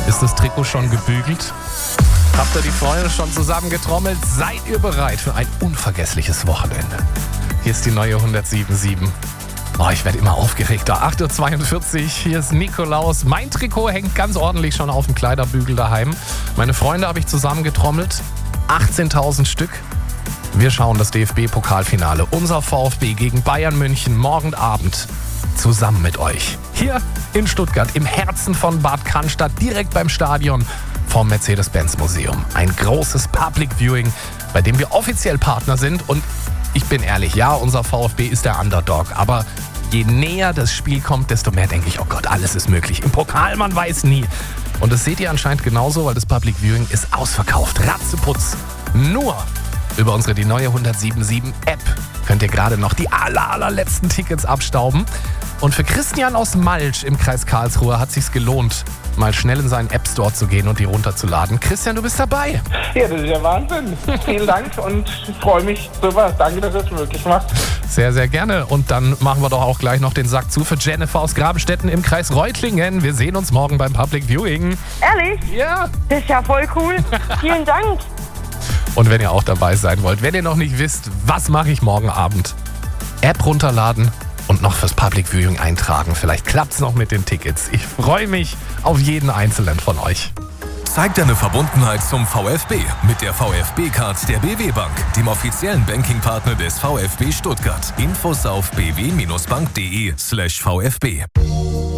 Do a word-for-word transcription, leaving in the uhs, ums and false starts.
Ist das Trikot schon gebügelt? Habt ihr die Freunde schon zusammengetrommelt? Seid ihr bereit für ein unvergessliches Wochenende? Hier ist die neue hundertsieben sieben. Oh, ich werde immer aufgeregter. acht Uhr zweiundvierzig, hier ist Nikolaus. Mein Trikot hängt ganz ordentlich schon auf dem Kleiderbügel daheim. Meine Freunde habe ich zusammengetrommelt. achtzehntausend Stück. Wir schauen das D F B-Pokalfinale. Unser VfB gegen Bayern München morgen Abend. Zusammen mit euch. Hier in Stuttgart, im Herzen von Bad Cannstatt, direkt beim Stadion vom Mercedes-Benz-Museum. Ein großes Public Viewing, bei dem wir offiziell Partner sind. Und ich bin ehrlich, ja, unser VfB ist der Underdog. Aber je näher das Spiel kommt, desto mehr denke ich, oh Gott, alles ist möglich. Im Pokal, man weiß nie. Und das seht ihr anscheinend genauso, weil das Public Viewing ist ausverkauft. Ratzeputz. Nur über unsere die neue hundertsieben sieben App könnt ihr gerade noch die aller, allerletzten Tickets abstauben. Und für Christian aus Malsch im Kreis Karlsruhe hat es sich gelohnt, mal schnell in seinen App Store zu gehen und die runterzuladen. Christian, du bist dabei. Ja, das ist ja Wahnsinn. Vielen Dank und ich freue mich sowas. Danke, dass ihr es möglich macht. Sehr, sehr gerne. Und dann machen wir doch auch gleich noch den Sack zu für Jennifer aus Grabenstetten im Kreis Reutlingen. Wir sehen uns morgen beim Public Viewing. Ehrlich? Ja. Das ist ja voll cool. Vielen Dank. Und wenn ihr auch dabei sein wollt, wenn ihr noch nicht wisst, was mache ich morgen Abend, App runterladen und noch fürs Public Viewing eintragen. Vielleicht klappt es noch mit den Tickets. Ich freue mich auf jeden einzelnen von euch. Zeig deine Verbundenheit zum VfB mit der VfB-Card der B W Bank, dem offiziellen Bankingpartner des VfB Stuttgart. Infos auf b w bindestrich bank punkt d e slash VfB.